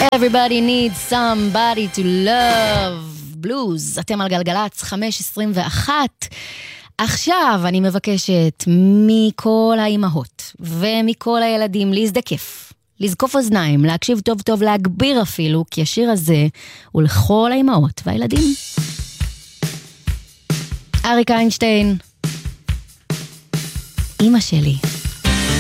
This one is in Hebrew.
Everybody needs somebody to love. בלוז, אתם על גלגלץ 5:21. עכשיו אני מבקשת מכל האימהות ומכל הילדים להזדקף, לזקוף אוזניים, להקשיב טוב טוב, להגביר אפילו, כי השיר הזה הוא לכל האימהות והילדים. אריק איינשטיין, אמא שלי.